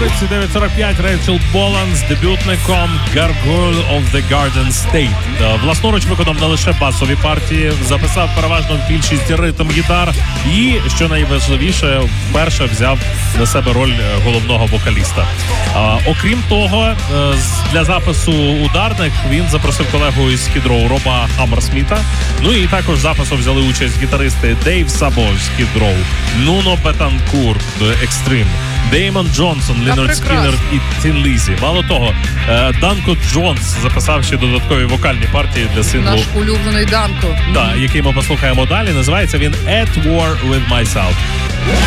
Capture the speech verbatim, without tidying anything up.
тридцять дев'ять сорок п'ять Рейчел Болан з дебютником Gargoyle of the Garden State. Власноруч виконав не лише басові партії, записав переважно більшість ритм-гітар і, що найважливіше, вперше взяв на себе роль головного вокаліста. А, окрім того, для запису ударних він запросив колегу із Skid Row Роба Хаммерсміта. Ну і також в запису взяли участь гітаристи Дейв Сабо з Skid Row, Нуно Бетанкур, Extreme, Деймон Джонсон, Лінард Скіннер і Тін Лізі. Мало того, Данко Джонс записав ще додаткові вокальні партії для синглу. Наш улюблений Данко. Так, який ми послухаємо далі. Називається він At War With Myself.